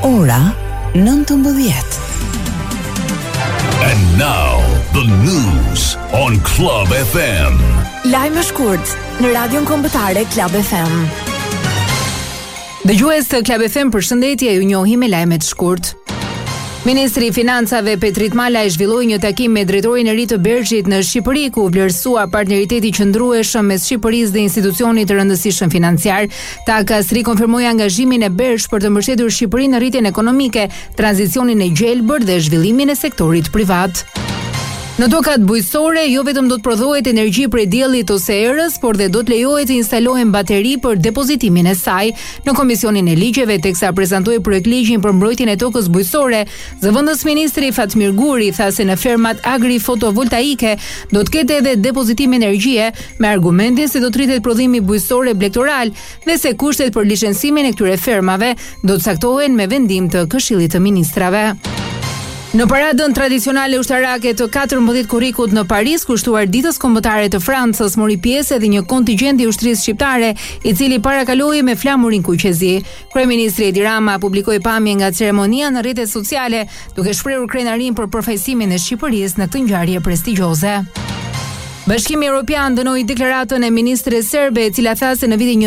Ora 19. And now the news on Club FM. Lajme shkurt në radion kombëtare Club FM. Dëgjues të Club FM, përshëndetje, ju njohi me lajmet shkurt. Ministri i Financave Petrit Malaj zhvilloi një takim me drejtorin e ri të Bergjit në Shqipëri, ku vlerësua partneriteti qëndrueshëm mes Shqipërisë dhe institucionit të rëndësishëm financiar. Takas rikonfirmoi angazhimin e Bergj për të mbështetur Shqipërinë në rritjen ekonomike, tranzicionin e gjelbër dhe zhvillimin e sektorit privat. Në tokat bujqësore, jo vetëm do të prodhohet energji prej diellit ose erës, por dhe do të lejohet të instalohen bateri për depozitimin e saj. Në Komisionin e Ligjeve, teksa prezantoi projektligjin për mbrojtjen e tokës bujqësore, zëvendës ministri Fatmir Guri tha se në fermat agrifotovoltaike do të ketë edhe depozitim energjie, me argumentin se do të rritet prodhimi bujqësor e blektoral dhe se kushtet për licencimin e këtyre fermave do të caktohen me vendim të Këshillit të Ministrave. Në paradën tradicionale ushtarake të 14 korrikut në Paris, kushtuar ditës kombëtare të Francës, mori pjesë edhe një kontingjent i ushtrisë shqiptare, i cili parakaloi me flamurin kuqezi. Kryeministri Edi Rama publikoi pamje nga ceremonia në rrjetet sociale, duke shprehur krenarinë për përfaqësimin e Shqipërisë në këtë ngjarje prestigjioze. Bashkimi Evropian dënoi deklaratën e ministres serbe, e cila tha se në vitin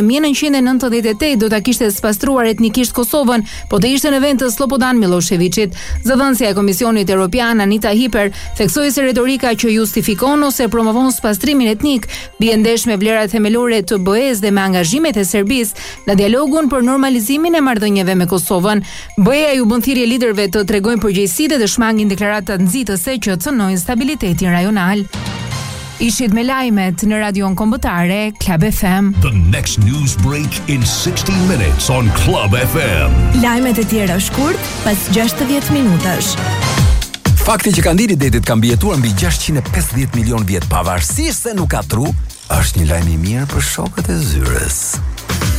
1998 do ta kishte spastruar etnikisht Kosovën, po të ishte në vend të Slobodan Miloševićit. Zëdhënësja e Komisionit Evropian Anita Hiper theksoi se retorika që justifikon ose promovon spastrimin etnik bie ndesh me vlerat themelore të BE-s dhe me angazhimet e Serbisë në dialogun për normalizimin e marrëdhënieve me Kosovën. BE-ja ju bën thirrje liderëve të tregojnë përgjegjësi dhe të shmangin deklaratat nxitëse që cënojnë stabilitetin rajonal. Ishit me lajmet në radion kombëtare Club FM. The next news break in 60 minutes on Club FM. Lajmet e tjera shkurt pas 60 minutash. Fakti që kandidatit ka mbijetuar mbi 650 milion vjet pavarësisht se nuk ka tru, është një lajm i mirë për shokët e zyrës.